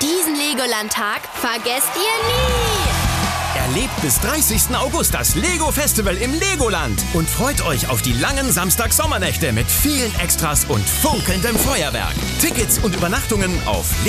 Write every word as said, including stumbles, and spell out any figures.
Diesen Legoland-Tag vergesst ihr nie! Erlebt bis dreißigsten August das Lego Festival im Legoland und freut euch auf die langen Samstag-Sommernächte mit vielen Extras und funkelndem Feuerwerk. Tickets und Übernachtungen auf